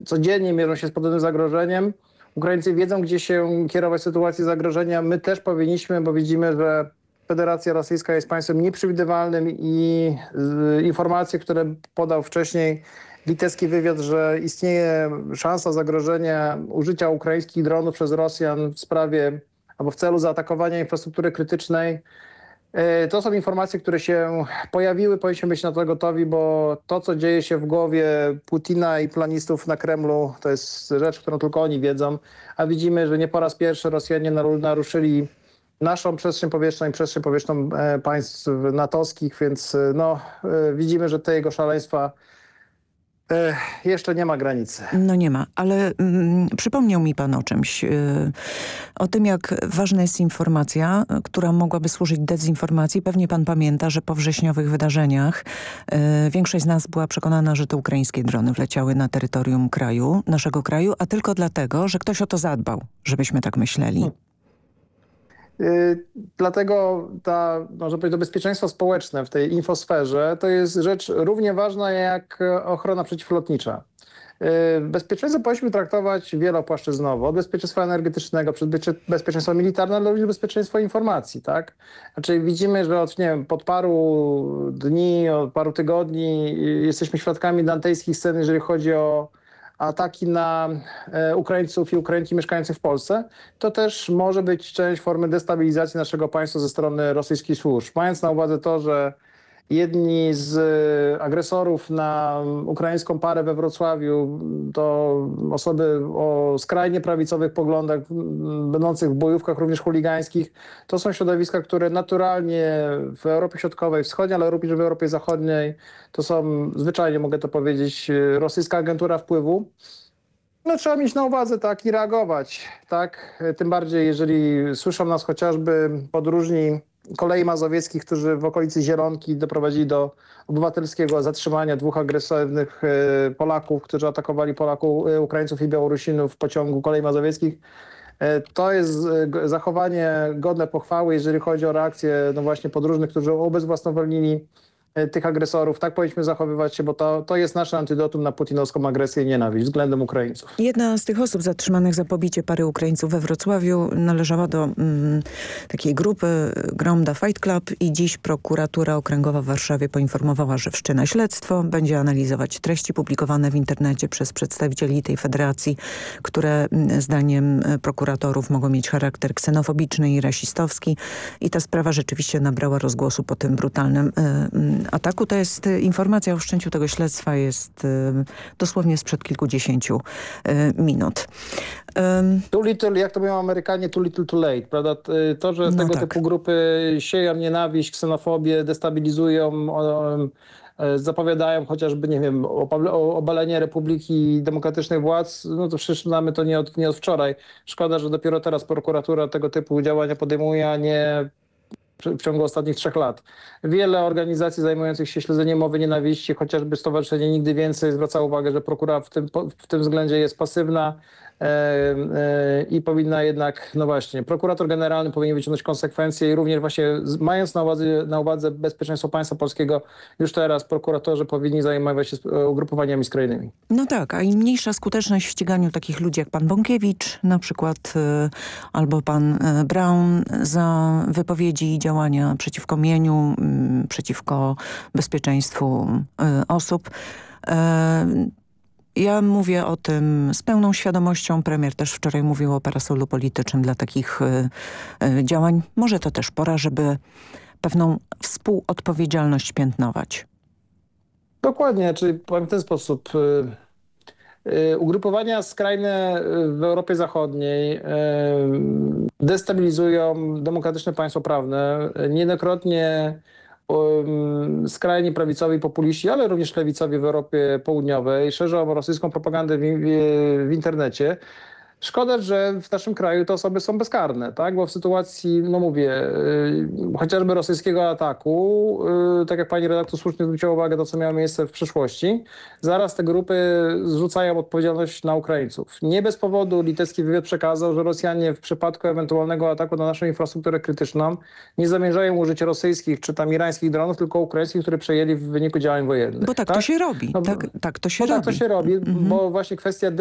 codziennie mierzą się z podobnym zagrożeniem. Ukraińcy wiedzą, gdzie się kierować w sytuacji zagrożenia. My też powinniśmy, bo widzimy, że Federacja Rosyjska jest państwem nieprzewidywalnym i informacje, które podał wcześniej litewski wywiad, że istnieje szansa zagrożenia użycia ukraińskich dronów przez Rosjan w sprawie albo w celu zaatakowania infrastruktury krytycznej. To są informacje, które się pojawiły, powinniśmy być na to gotowi, bo to, co dzieje się w głowie Putina i planistów na Kremlu, to jest rzecz, którą tylko oni wiedzą, a widzimy, że nie po raz pierwszy Rosjanie naruszyli naszą przestrzeń powietrzną i przestrzeń powietrzną państw natowskich, więc widzimy, że te jego szaleństwa jeszcze nie ma granicy. No nie ma, ale przypomniał mi pan o czymś. O tym, jak ważna jest informacja, która mogłaby służyć dezinformacji. Pewnie pan pamięta, że po wrześniowych wydarzeniach większość z nas była przekonana, że to ukraińskie drony wleciały na terytorium naszego kraju, a tylko dlatego, że ktoś o to zadbał, żebyśmy tak myśleli. Dlatego można powiedzieć, to bezpieczeństwo społeczne w tej infosferze to jest rzecz równie ważna jak ochrona przeciwlotnicza. Bezpieczeństwo powinniśmy traktować wielopłaszczyznowo, od bezpieczeństwa energetycznego, przez bezpieczeństwo militarne, ale również bezpieczeństwo informacji, tak? Znaczy widzimy, że od paru dni, od paru tygodni jesteśmy świadkami dantejskich scen, jeżeli chodzi o ataki na Ukraińców i Ukrainki mieszkających w Polsce, to też może być część formy destabilizacji naszego państwa ze strony rosyjskich służb. Mając na uwadze to, że jedni z agresorów na ukraińską parę we Wrocławiu to osoby o skrajnie prawicowych poglądach, będących w bojówkach również chuligańskich. To są środowiska, które naturalnie w Europie Środkowej, Wschodniej, ale również w Europie Zachodniej, to są zwyczajnie, mogę to powiedzieć, rosyjska agentura wpływu. No trzeba mieć na uwadze, tak, i reagować, tak. Tym bardziej, jeżeli słyszą nas chociażby podróżni Kolei Mazowieckich, którzy w okolicy Zielonki doprowadzili do obywatelskiego zatrzymania dwóch agresywnych Polaków, którzy atakowali Ukraińców i Białorusinów w pociągu Kolei Mazowieckich. To jest zachowanie godne pochwały, jeżeli chodzi o reakcję właśnie podróżnych, którzy ubezwłasnowolnili tych agresorów. Tak powinniśmy zachowywać się, bo to jest nasze antidotum na putinowską agresję i nienawiść względem Ukraińców. Jedna z tych osób zatrzymanych za pobicie pary Ukraińców we Wrocławiu należała do takiej grupy Gromda Fight Club i dziś prokuratura okręgowa w Warszawie poinformowała, że wszczyna śledztwo, będzie analizować treści publikowane w internecie przez przedstawicieli tej federacji, które zdaniem prokuratorów mogą mieć charakter ksenofobiczny i rasistowski i ta sprawa rzeczywiście nabrała rozgłosu po tym brutalnym ataku. To jest informacja o wszczęciu tego śledztwa jest dosłownie sprzed kilkudziesięciu minut. Too little, jak to mówią Amerykanie, too little too late, prawda? To, że tego typu grupy sieją nienawiść, ksenofobię, destabilizują, zapowiadają chociażby, nie wiem, obalenie Republiki Demokratycznych Władz, no to przecież znamy to nie od wczoraj. Szkoda, że dopiero teraz prokuratura tego typu działania podejmuje, a nie w ciągu ostatnich 3 lat. Wiele organizacji zajmujących się śledzeniem mowy nienawiści, chociażby Stowarzyszenie Nigdy Więcej, zwraca uwagę, że prokuratura w tym względzie jest pasywna i powinna jednak, no właśnie, prokurator generalny powinien wyciągnąć konsekwencje i również właśnie mając na uwadze bezpieczeństwo państwa polskiego, już teraz prokuratorzy powinni zajmować się ugrupowaniami skrajnymi. No tak, a im mniejsza skuteczność w ściganiu takich ludzi jak pan Bąkiewicz na przykład, albo pan Braun za wypowiedzi i działania przeciwko mieniu, przeciwko bezpieczeństwu osób. Ja mówię o tym z pełną świadomością. Premier też wczoraj mówił o parasolu politycznym dla takich działań. Może to też pora, żeby pewną współodpowiedzialność piętnować. Dokładnie, czyli powiem w ten sposób. Ugrupowania skrajne w Europie Zachodniej destabilizują demokratyczne państwo prawne. Niejednokrotnie skrajni prawicowi populiści, ale również lewicowi w Europie Południowej szerzą rosyjską propagandę w internecie. Szkoda, że w naszym kraju te osoby są bezkarne, tak? Bo w sytuacji, no mówię, chociażby rosyjskiego ataku, tak jak pani redaktor słusznie zwróciła uwagę, to co miało miejsce w przeszłości, zaraz te grupy zrzucają odpowiedzialność na Ukraińców. Nie bez powodu litewski wywiad przekazał, że Rosjanie w przypadku ewentualnego ataku na naszą infrastrukturę krytyczną nie zamierzają użyć rosyjskich czy tam irańskich dronów, tylko ukraińskich, które przejęli w wyniku działań wojennych. Bo tak to się robi. No, Tak to się bo robi. tak to się robi, bo właśnie kwestia